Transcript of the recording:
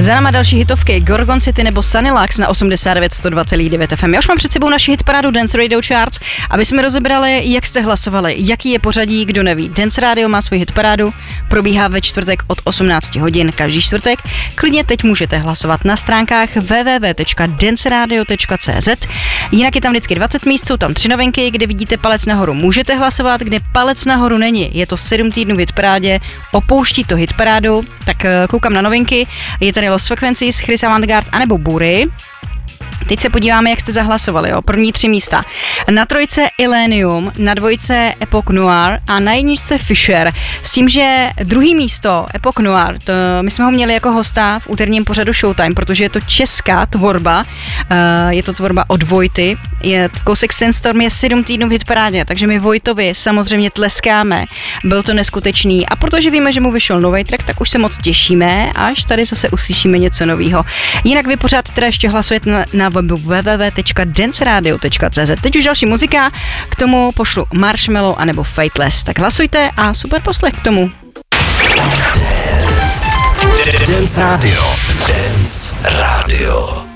Za náma další hitovky Gorgon City nebo Sunnylax na 89.102,9 FM. Já už mám před sebou naši hitparádu Dance Radio Charts, aby jsme rozebrali, jak jste hlasovali, jaký je pořadí, kdo neví. Dance Radio má svůj hitparádu, probíhá ve čtvrtek od 18 hodin každý čtvrtek. Klidně teď můžete hlasovat na stránkách www.danceradio.cz. Jinak je tam vždycky 20 míst, jsou tam 3 novinky, kde vidíte palec nahoru. Můžete hlasovat, kde palec nahoru není. Je to 7 týdnů v hitparádě, opouští to hitparádu, tak koukám na novinky. Je tady Lost Frequencies, Chris Avantgarde anebo Bury. Teď se podíváme, jak jste zahlasovali, jo. První 3 místa. Na trojce Illenium, na dvojce Epoch Noir a na jedničce Fisher. S tím, že druhý místo Epoch Noir, my jsme ho měli jako hosta v úterním pořadu Showtime, protože je to česká tvorba, je to tvorba od Vojty. Kousek Sandstorm je 7 týdnů v hitparádě, takže my Vojtovi samozřejmě tleskáme. Byl to neskutečný a protože víme, že mu vyšel nový track, tak už se moc těšíme, až tady zase uslyšíme něco nového. Jinak vy pořád teda ještě hlasujete na webu www.danceradio.cz. Teď už další muzika, k tomu pošlu Marshmello anebo Fateless. Tak hlasujte a super poslech k tomu. Dance Radio. Dance Radio.